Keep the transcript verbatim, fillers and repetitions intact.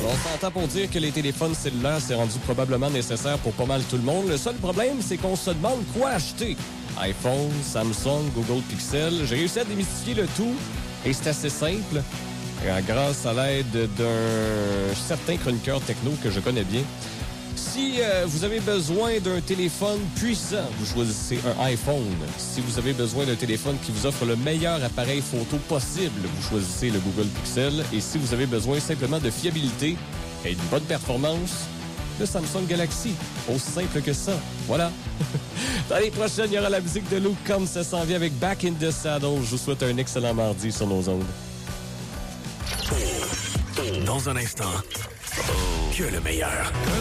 On s'entend pour dire que les téléphones cellulaires, c'est rendu probablement nécessaire pour pas mal tout le monde. Le seul problème, c'est qu'on se demande quoi acheter. iPhone, Samsung, Google Pixel. J'ai réussi à démystifier le tout et c'est assez simple. Grâce à l'aide d'un certain chroniqueur techno que je connais bien. Si euh, vous avez besoin d'un téléphone puissant, vous choisissez un iPhone. Si vous avez besoin d'un téléphone qui vous offre le meilleur appareil photo possible, vous choisissez le Google Pixel. Et si vous avez besoin simplement de fiabilité et d'une bonne performance, le Samsung Galaxy. Aussi simple que ça. Voilà. Dans les prochaines, il y aura la musique de Luke comme ça s'en vient avec Back in the Saddle. Je vous souhaite un excellent mardi sur nos ondes. Dans un instant, que le meilleur.